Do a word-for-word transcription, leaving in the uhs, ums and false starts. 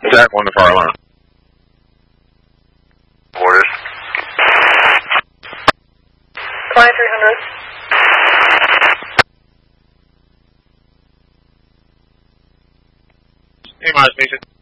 Zach one to fire alarm. Orders. twenty-three hundred. Hey, Mars Station.